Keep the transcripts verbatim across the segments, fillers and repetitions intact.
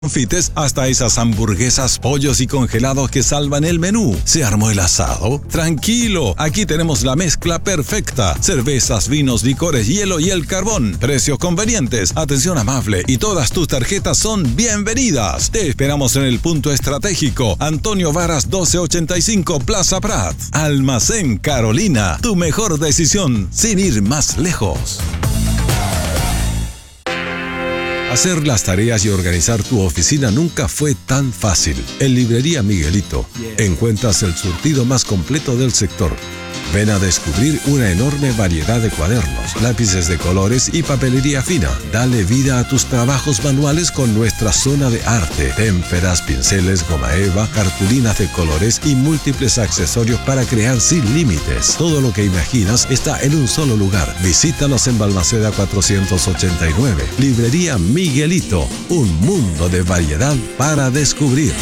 confites hasta esas hamburguesas, pollos y congelados que salvan el menú. ¿Se armó el asado? Tranquilo, aquí tenemos la mezcla perfecta. Cervezas, vinos, licores, hielo y el carbón. Precios convenientes, atención amable y todas tus tarjetas son bienvenidas. Te esperamos en el punto estratégico Antonio Varas doce ochenta y cinco Plaza Prat. Almacén Carolina, tu mejor decisión sin ir más lejos. Hacer las tareas y organizar tu oficina nunca fue tan fácil. En Librería Miguelito encuentras el surtido más completo del sector. Ven a descubrir una enorme variedad de cuadernos, lápices de colores y papelería fina. Dale vida a tus trabajos manuales con nuestra zona de arte. Témperas, pinceles, goma eva, cartulinas de colores y múltiples accesorios para crear sin límites. Todo lo que imaginas está en un solo lugar. Visítanos en Balmaceda cuatrocientos ochenta y nueve. Librería Miguelito, un mundo de variedad para descubrir.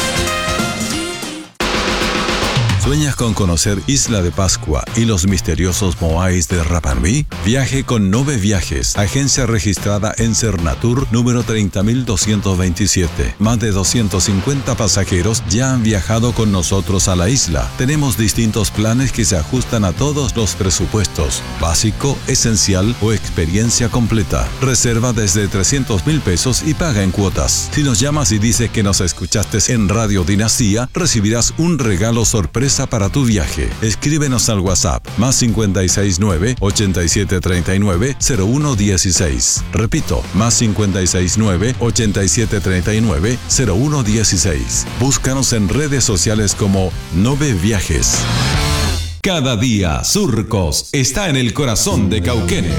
¿Sueñas con conocer Isla de Pascua y los misteriosos moais de Rapa Nui? Viaje con Nove Viajes, agencia registrada en Cernatur número treinta mil doscientos veintisiete. Más de doscientos cincuenta pasajeros ya han viajado con nosotros a la isla. Tenemos distintos planes que se ajustan a todos los presupuestos: básico, esencial o experiencia completa. Reserva desde trescientos mil pesos y paga en cuotas. Si nos llamas y dices que nos escuchaste en Radio Dinastía, recibirás un regalo sorpresa para tu viaje. Escríbenos al WhatsApp más cinco seis nueve, ocho siete tres nueve, cero uno uno seis. Repito, más cinco seis nueve, ocho siete tres nueve, cero uno uno seis. Búscanos en redes sociales como Nove Viajes. Cada día, Surcos está en el corazón de Cauquenes.